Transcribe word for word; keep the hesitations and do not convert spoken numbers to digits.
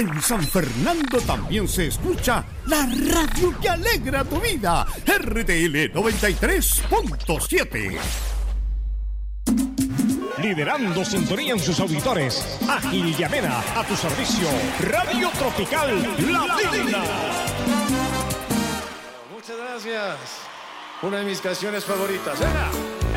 En San Fernando también se escucha la radio que alegra tu vida, R T L noventa y tres punto siete. Liderando sintonía en sus auditores, ágil y amena, a tu servicio, Radio Tropical Latina. Muchas gracias. Una de mis canciones favoritas. ¡Venga!